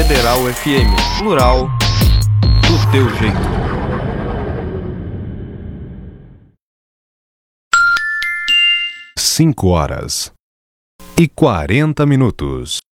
Federal FM, plural, do teu jeito. 5 horas e 40 minutos.